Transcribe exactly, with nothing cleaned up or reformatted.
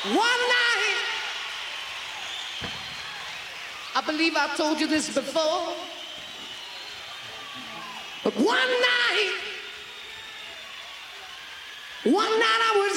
One night, I believe I told you this before, but one night, one night I was